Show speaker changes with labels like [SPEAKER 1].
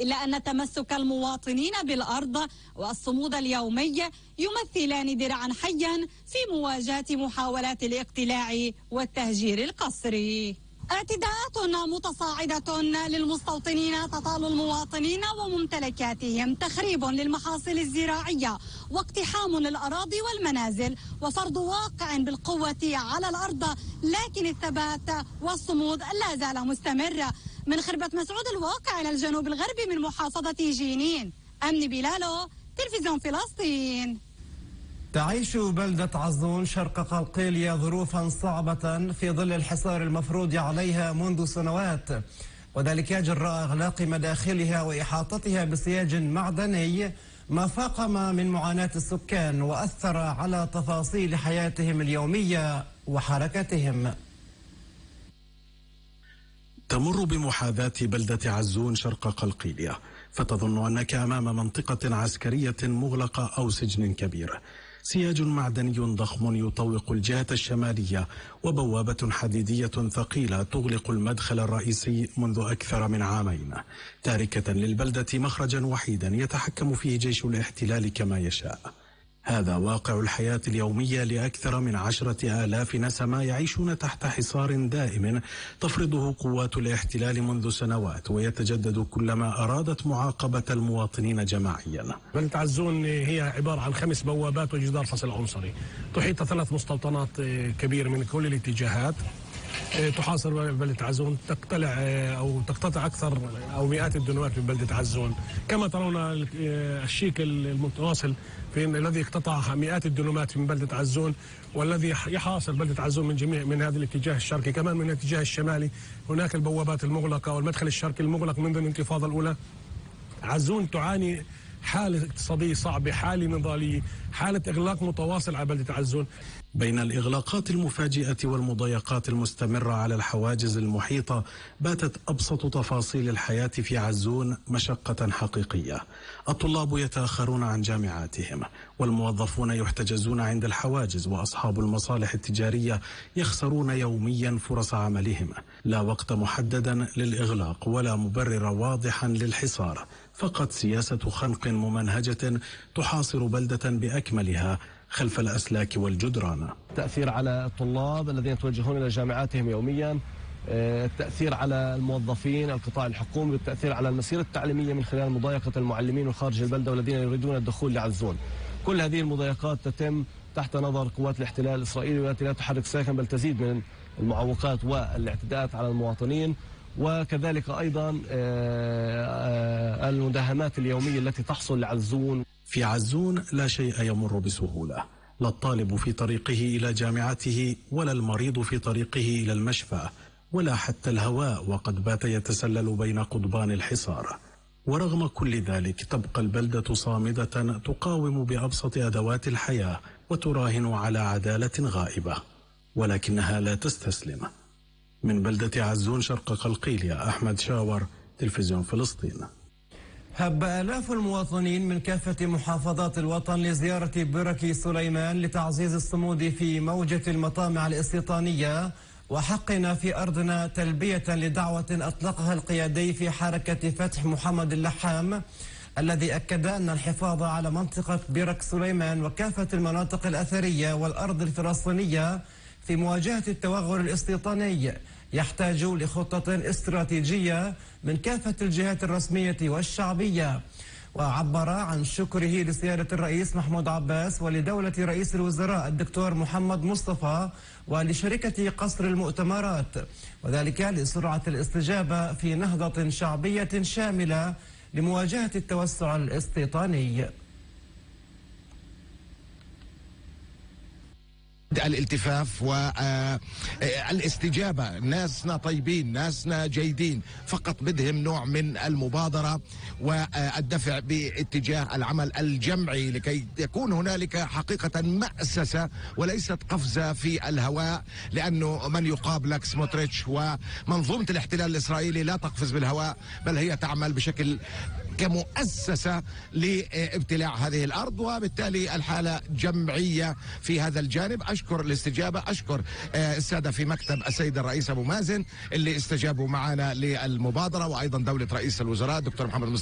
[SPEAKER 1] إلا أن تمسك المواطنين بالأرض والصمود اليومي يمثلان درعا حيا في مواجهة محاولات الاقتلاع والتهجير القسري. اعتداءات متصاعدة للمستوطنين تطال المواطنين وممتلكاتهم، تخريب للمحاصيل الزراعية واقتحام للأراضي والمنازل، وفرض واقع بالقوة على الأرض، لكن الثبات والصمود لا زال مستمر. من خربة مسعود الواقع إلى الجنوب الغربي من محافظة جنين، أمني بلالو، تلفزيون فلسطين.
[SPEAKER 2] تعيش بلدة عزون شرق قلقيلية ظروفا صعبة في ظل الحصار المفروض عليها منذ سنوات، وذلك جراء إغلاق مداخلها وإحاطتها بسياج معدني، ما فاقم من معاناة السكان وأثر على تفاصيل حياتهم اليومية وحركتهم.
[SPEAKER 3] تمر بمحاذاة بلدة عزون شرق قلقيلية فتظن أنك أمام منطقة عسكرية مغلقة أو سجن كبير. سياج معدني ضخم يطوق الجهة الشمالية وبوابة حديدية ثقيلة تغلق المدخل الرئيسي منذ أكثر من عامين، تاركة للبلدة مخرجا وحيدا يتحكم فيه جيش الاحتلال كما يشاء. هذا واقع الحياة اليومية لأكثر من 10,000 نسمة يعيشون تحت حصار دائم تفرضه قوات الاحتلال منذ سنوات، ويتجدد كلما أرادت معاقبة المواطنين جماعيا.
[SPEAKER 4] بلدة عزون هي عبارة عن 5 بوابات وجدار فصل عنصري، تحيط 3 مستوطنات كبيرة من كل الاتجاهات. تحاصر بلدة عزون، تقتطع أكثر أو مئات الدنوات من بلدة عزون. كما ترون الشيك المتواصل الذي اقتطع مئات الدنومات من بلدة عزون، والذي يحاصر بلدة عزون من هذا الاتجاه الشرقي، كمان من الاتجاه الشمالي. هناك البوابات المغلقة والمدخل الشرقي المغلق منذ الانتفاضة الأولى. عزون تعاني حالة اقتصادية صعبة، حالة نضالية، حالة إغلاق متواصل على بلدة عزون.
[SPEAKER 3] بين الإغلاقات المفاجئة والمضايقات المستمرة على الحواجز المحيطة، باتت أبسط تفاصيل الحياة في عزون مشقة حقيقية. الطلاب يتأخرون عن جامعاتهم، والموظفون يحتجزون عند الحواجز، وأصحاب المصالح التجارية يخسرون يوميا فرص عملهم. لا وقت محددا للإغلاق ولا مبرر واضحا للحصار، فقط سياسة خنق ممنهجة تحاصر بلدة بأكملها خلف الأسلاك والجدران.
[SPEAKER 5] التأثير على الطلاب الذين يتوجهون إلى جامعاتهم يوميا، التأثير على الموظفين القطاع الحكومي، التأثير على المسيرة التعليمية من خلال مضايقة المعلمين خارج البلدة والذين يريدون الدخول لعزون. كل هذه المضايقات تتم تحت نظر قوات الاحتلال الإسرائيلي، والتي لا تحرك ساكن بل تزيد من المعوقات والاعتداءات على المواطنين، وكذلك أيضا المداهمات اليومية التي تحصل لعزون.
[SPEAKER 3] في عزون لا شيء يمر بسهولة، لا الطالب في طريقه إلى جامعته، ولا المريض في طريقه إلى المشفى، ولا حتى الهواء، وقد بات يتسلل بين قضبان الحصار. ورغم كل ذلك تبقى البلدة صامدة، تقاوم بأبسط أدوات الحياة وتراهن على عدالة غائبة، ولكنها لا تستسلم. من بلدة عزون شرق قلقيلية، أحمد شاور، تلفزيون فلسطين.
[SPEAKER 2] هب آلاف المواطنين من كافة محافظات الوطن لزيارة بركة سليمان لتعزيز الصمود في موجة المطامع الاستيطانية وحقنا في أرضنا، تلبية لدعوة أطلقها القيادي في حركة فتح محمد اللحام، الذي أكد أن الحفاظ على منطقة برك سليمان وكافة المناطق الأثرية والأرض الفلسطينية في مواجهة التوغل الاستيطاني يحتاج لخطة استراتيجية من كافة الجهات الرسمية والشعبية. وعبر عن شكره لسيادة الرئيس محمود عباس ولدولة رئيس الوزراء الدكتور محمد مصطفى ولشركة قصر المؤتمرات، وذلك لسرعة الاستجابة في نهضة شعبية شاملة لمواجهة التوسع الاستيطاني.
[SPEAKER 6] الالتفاف والاستجابة، ناسنا طيبين، ناسنا جيدين، فقط بدهم نوع من المبادرة والدفع باتجاه العمل الجمعي لكي يكون هنالك حقيقة مأسسة وليست قفزة في الهواء، لأنه من يقابلك سموتريتش ومنظومة الاحتلال الإسرائيلي لا تقفز بالهواء، بل هي تعمل بشكل كمؤسسة لابتلاع هذه الأرض، وبالتالي الحالة جمعية في هذا الجانب. أشكر الاستجابة، أشكر السادة في مكتب السيد الرئيس أبو مازن اللي استجابوا معنا للمبادرة، وأيضا دولة رئيس الوزراء دكتور محمد